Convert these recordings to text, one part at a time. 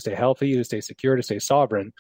stay healthy, to stay secure, to stay sovereign.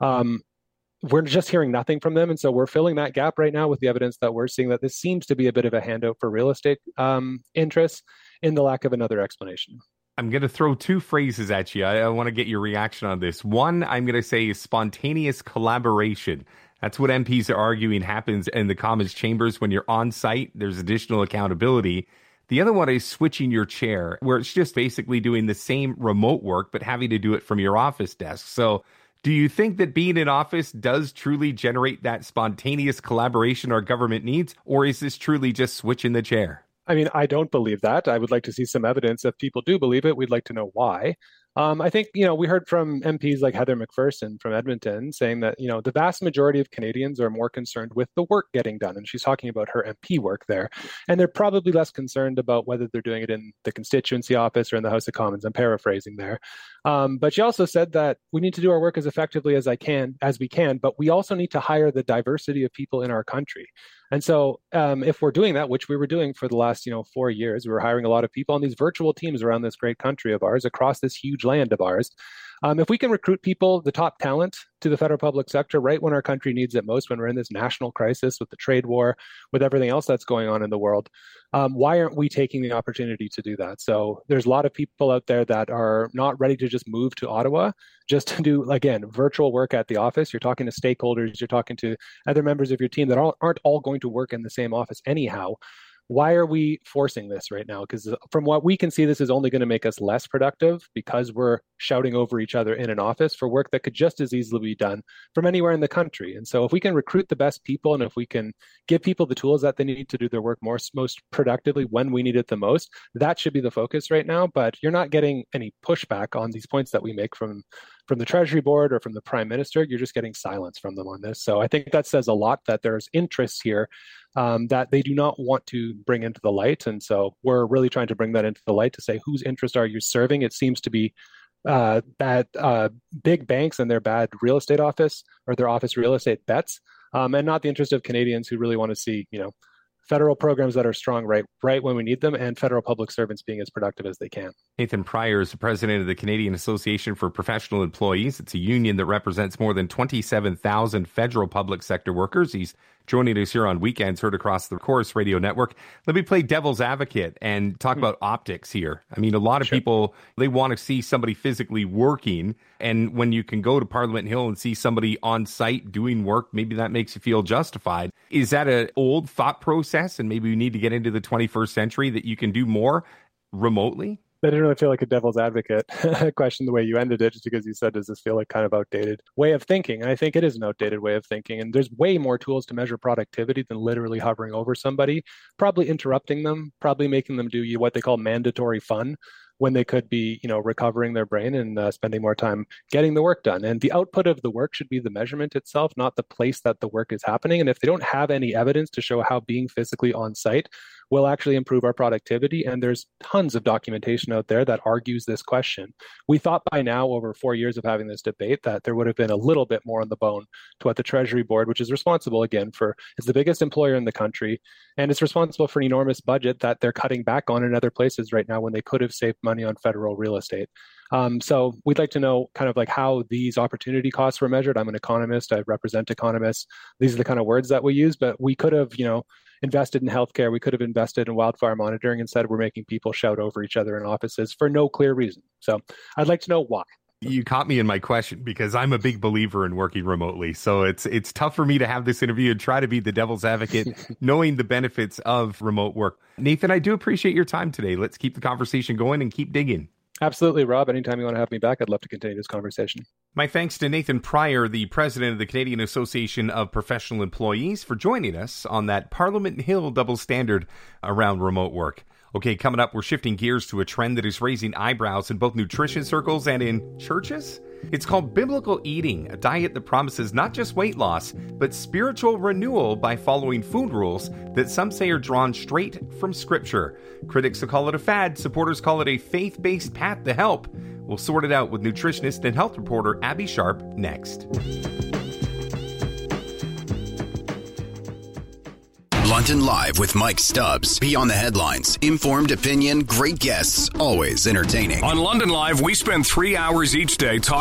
We're just hearing nothing from them. And so we're filling that gap right now with the evidence that we're seeing that this seems to be a bit of a handout for real estate interests in the lack of another explanation. I'm going to throw two phrases at you. I want to get your reaction on this. One, I'm going to say is spontaneous collaboration. That's what MPs are arguing happens in the Commons chambers when you're on site. There's additional accountability. The other one is switching your chair, where it's just basically doing the same remote work, but having to do it from your office desk. So do you think that being in office does truly generate that spontaneous collaboration our government needs, or is this truly just switching the chair? I mean, I don't believe that. I would like to see some evidence. If people do believe it, we'd like to know why. I think, we heard from MPs like Heather McPherson from Edmonton saying that, the vast majority of Canadians are more concerned with the work getting done. And she's talking about her MP work there. And they're probably less concerned about whether they're doing it in the constituency office or in the House of Commons. I'm paraphrasing there. But she also said that we need to do our work as effectively as we can, but we also need to hire the diversity of people in our country. And so if we're doing that, which we were doing for the last, 4 years, we were hiring a lot of people on these virtual teams around this great country of ours, across this huge land of ours. If we can recruit people, the top talent, to the federal public sector right when our country needs it most, when we're in this national crisis with the trade war, with everything else that's going on in the world, why aren't we taking the opportunity to do that? So there's a lot of people out there that are not ready to just move to Ottawa just to do, again, virtual work at the office. You're talking to stakeholders, you're talking to other members of your team that aren't all going to work in the same office anyhow. Why are we forcing this right now? Because from what we can see, this is only going to make us less productive because we're shouting over each other in an office for work that could just as easily be done from anywhere in the country. And so if we can recruit the best people and if we can give people the tools that they need to do their work most productively when we need it the most, that should be the focus right now. But you're not getting any pushback on these points that we make from the Treasury Board or from the Prime Minister. You're just getting silence from them on this. So I think that says a lot that there's interests here that they do not want to bring into the light. And so we're really trying to bring that into the light to say, whose interests are you serving? It seems to be bad big banks and their bad real estate office or their office real estate bets, and not the interest of Canadians who really want to see, federal programs that are strong right when we need them, and federal public servants being as productive as they can. Nathan Pryor is the president of the Canadian Association for Professional Employees. It's a union that represents more than 27,000 federal public sector workers. He's joining us here on Weekends, heard across the Corus Radio Network. Let me play devil's advocate and talk about optics here. I mean, a lot of people, they want to see somebody physically working. And when you can go to Parliament Hill and see somebody on site doing work, maybe that makes you feel justified. Is that an old thought process? And maybe we need to get into the 21st century that you can do more remotely? I didn't really feel like a devil's advocate question the way you ended it, just because you said, does this feel like kind of outdated way of thinking? And I think it is an outdated way of thinking. And there's way more tools to measure productivity than literally hovering over somebody, probably interrupting them, probably making them do what they call mandatory fun, when they could be, recovering their brain and spending more time getting the work done. And the output of the work should be the measurement itself, not the place that the work is happening. And if they don't have any evidence to show how being physically on site will actually improve our productivity, and there's tons of documentation out there that argues this question. We thought by now, over 4 years of having this debate, that there would have been a little bit more on the bone to what the Treasury Board, which is responsible, again, it's the biggest employer in the country, and it's responsible for an enormous budget that they're cutting back on in other places right now when they could have saved money on federal real estate. So we'd like to know kind of like how these opportunity costs were measured. I'm an economist. I represent economists. These are the kind of words that we use, but we could have, invested in healthcare. We could have invested in wildfire monitoring. Instead, we're making people shout over each other in offices for no clear reason. So I'd like to know why. You caught me in my question because I'm a big believer in working remotely. So it's tough for me to have this interview and try to be the devil's advocate, knowing the benefits of remote work. Nathan, I do appreciate your time today. Let's keep the conversation going and keep digging. Absolutely, Rob. Anytime you want to have me back, I'd love to continue this conversation. My thanks to Nathan Pryor, the president of the Canadian Association of Professional Employees, for joining us on that Parliament Hill double standard around remote work. Okay, coming up, we're shifting gears to a trend that is raising eyebrows in both nutrition circles and in churches. It's called biblical eating, a diet that promises not just weight loss, but spiritual renewal by following food rules that some say are drawn straight from Scripture. Critics will call it a fad. Supporters call it a faith-based path to help. We'll sort it out with nutritionist and health reporter Abby Sharp next. London Live with Mike Stubbs. Beyond the headlines. Informed opinion, great guests, always entertaining. On London Live, we spend 3 hours each day talking